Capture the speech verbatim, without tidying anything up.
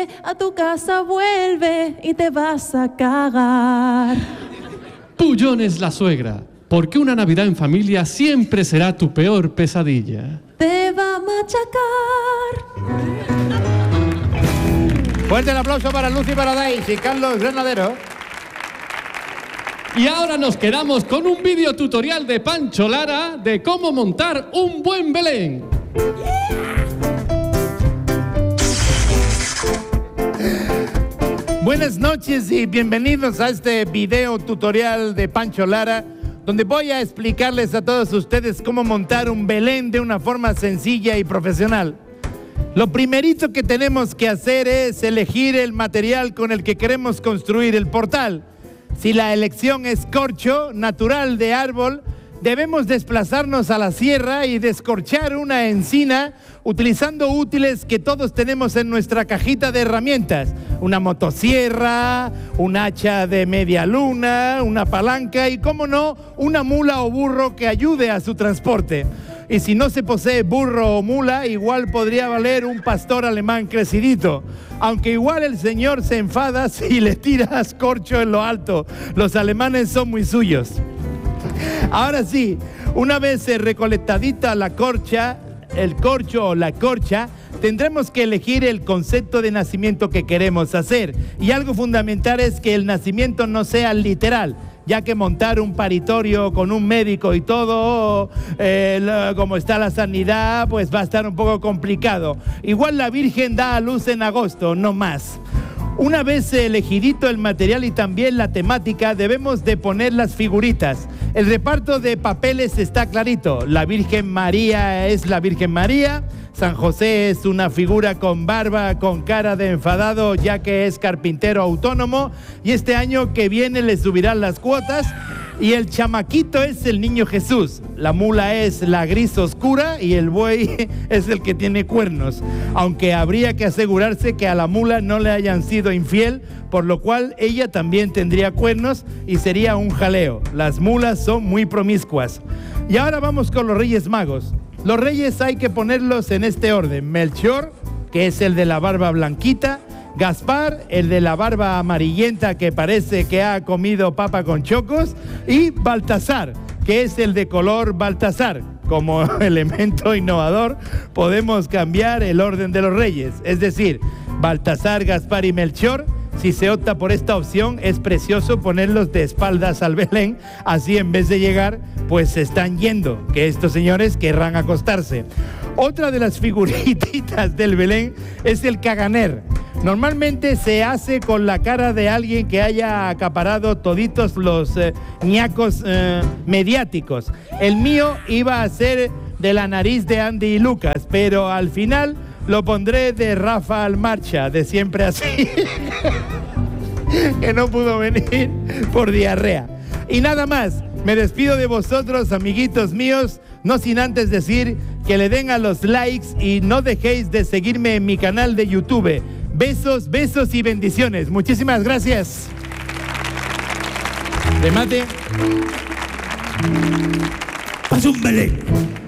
vuelve, a tu casa vuelve y te vas a cagar. Pullones la suegra, porque una Navidad en familia siempre será tu peor pesadilla. Te va a machacar. Fuerte el aplauso para Lucy Paradise y Carlos Granadero. Y ahora nos quedamos con un vídeo tutorial de Pancho Lara de cómo montar un buen Belén. Buenas noches y bienvenidos a este video tutorial de Pancho Lara, donde voy a explicarles a todos ustedes cómo montar un Belén de una forma sencilla y profesional. Lo primerito que tenemos que hacer es elegir el material con el que queremos construir el portal. Si la elección es corcho natural de árbol, debemos desplazarnos a la sierra y descorchar una encina utilizando útiles que todos tenemos en nuestra cajita de herramientas. Una motosierra, un hacha de media luna, una palanca y, cómo no, una mula o burro que ayude a su transporte. Y si no se posee burro o mula, igual podría valer un pastor alemán crecidito. Aunque igual el señor se enfada si le tiras corcho en lo alto. Los alemanes son muy suyos. Ahora sí, una vez recolectadita la corcha, el corcho o la corcha, tendremos que elegir el concepto de nacimiento que queremos hacer. Y algo fundamental es que el nacimiento no sea literal, ya que montar un paritorio con un médico y todo, eh, lo, como está la sanidad, pues va a estar un poco complicado. Igual la Virgen da a luz en agosto, no más. Una vez elegidito el material y también la temática, debemos de poner las figuritas. El reparto de papeles está clarito. La Virgen María es la Virgen María. San José es una figura con barba, con cara de enfadado, ya que es carpintero autónomo. Y este año que viene le subirán las cuotas. Y el chamaquito es el niño Jesús. La mula es la gris oscura y el buey es el que tiene cuernos. Aunque habría que asegurarse que a la mula no le hayan sido infiel, por lo cual ella también tendría cuernos y sería un jaleo. Las mulas son muy promiscuas. Y ahora vamos con los Reyes Magos. Los reyes hay que ponerlos en este orden. Melchor, que es el de la barba blanquita. Gaspar, el de la barba amarillenta que parece que ha comido papa con chocos. Y Baltasar, que es el de color Baltasar. Como elemento innovador podemos cambiar el orden de los reyes. Es decir, Baltasar, Gaspar y Melchor. Si se opta por esta opción, es precioso ponerlos de espaldas al Belén, así en vez de llegar, pues se están yendo, que estos señores querrán acostarse. Otra de las figuritas del Belén es el caganer. Normalmente se hace con la cara de alguien que haya acaparado toditos los eh, ñacos eh, mediáticos. El mío iba a ser de la nariz de Andy y Lucas, pero al final lo pondré de Rafa Almarcha, de Siempre Así, que no pudo venir por diarrea. Y nada más, me despido de vosotros, amiguitos míos, no sin antes decir que le den a los likes y no dejéis de seguirme en mi canal de YouTube. Besos, besos y bendiciones. Muchísimas gracias. Remate. Pasa un Belén.